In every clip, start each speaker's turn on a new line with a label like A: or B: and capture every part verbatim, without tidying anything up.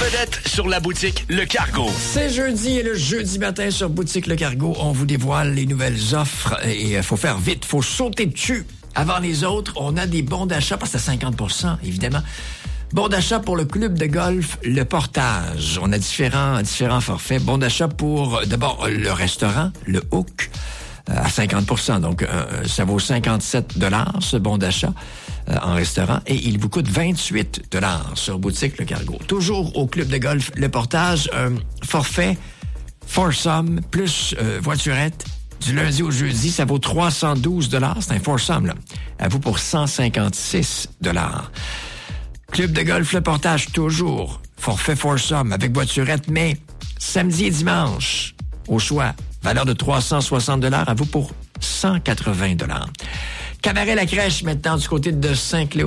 A: vedette sur la boutique Le Cargo.
B: C'est jeudi et le jeudi matin sur Boutique Le Cargo, on vous dévoile les nouvelles offres et il faut faire vite, faut sauter dessus avant les autres. On a des bons d'achat, parce que c'est cinquante pour cent, évidemment. Bons d'achat pour le club de golf Le Portage. On a différents, différents forfaits. Bons d'achat pour, d'abord, le restaurant, le Hook, à cinquante pour cent. Donc, euh, ça vaut cinquante-sept dollars, ce bon d'achat euh, en restaurant. Et il vous coûte vingt-huit dollars sur Boutique Le Cargo. Toujours au club de golf Le Portage, un forfait foursome plus euh, voiturette du lundi au jeudi. Ça vaut trois cent douze dollars. C'est un foursome, là. À vous pour cent cinquante-six dollars. Club de golf Le Portage, toujours. Forfait foursome avec voiturette, mais samedi et dimanche, au choix. Valeur de trois cent soixante dollars, à vous pour cent quatre-vingts dollars. Cabaret La Crèche, maintenant, du côté de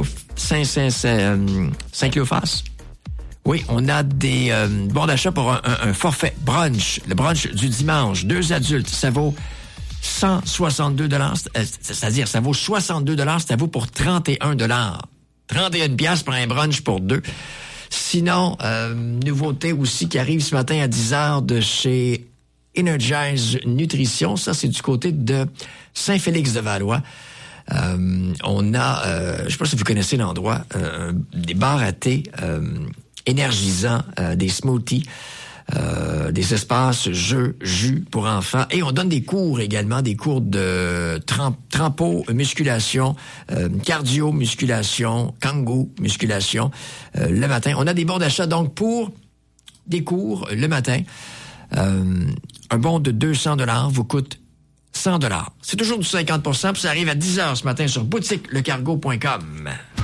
B: Saint-Cléophas. Oui, on a des euh, bons d'achat pour un, un, un forfait brunch. Le brunch du dimanche, deux adultes, ça vaut cent soixante-deux dollars. C'est-à-dire, ça vaut soixante-deux dollars, c'est à vous pour trente et un dollars. trente et un dollars pour un brunch pour deux. Sinon, euh, nouveauté aussi qui arrive ce matin à dix heures de chez Energize Nutrition. Ça, c'est du côté de Saint-Félix-de-Valois. Euh, on a, euh, je ne sais pas si vous connaissez l'endroit, euh, des bars à thé euh, énergisants, euh, des smoothies, euh, des espaces jeux, jus pour enfants. Et on donne des cours également, des cours de tram- trampo, musculation, euh, cardio, musculation, kangoo, musculation, euh, le matin. On a des bons d'achat donc pour des cours le matin. Euh, un bon de deux cents dollars vous coûte cent dollars. C'est toujours du cinquante pour cent, puis ça arrive à dix heures ce matin sur boutique le cargo point com.